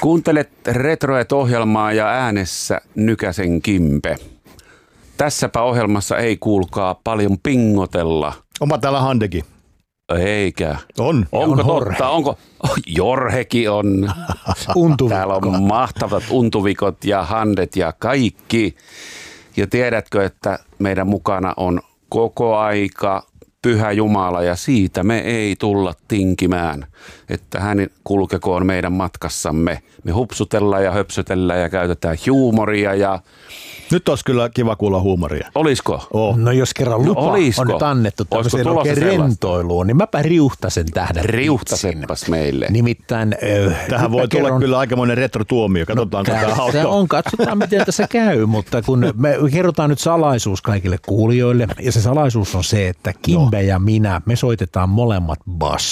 Kuuntelet Retroet-ohjelmaa ja äänessä Nykäsen Kimpe. Tässäpä ohjelmassa ei kuulkaa paljon pingotella. Oma täällä Handekin. Eikä. On. Onko on totta? Onko? Jorhekin on. Täällä on mahtavat untuvikot ja handet ja kaikki. Ja tiedätkö, että meidän mukana on koko aika Pyhä Jumala ja siitä me ei tulla tinkimään, että hän kulkekoon meidän matkassamme. Me hupsutellaan ja höpsötellään ja käytetään huumoria ja... Nyt olisi kyllä kiva kuulla huumoria. Olisiko? No jos kerran lupa on nyt annettu tämmöiseen oikein rentoiluun, niin mäpä riuhtasen tähdän. Riuhtasenpas meille. Nimittäin... Tähän voi tulla kyllä aikamoinen retrotuomio. Katsotaan, kun tämä hauskaa. Katsotaan, miten tässä käy, mutta kun me kerrotaan nyt salaisuus kaikille kuulijoille, ja se salaisuus on se, että Kimbe ja minä, me soitetaan molemmat bass.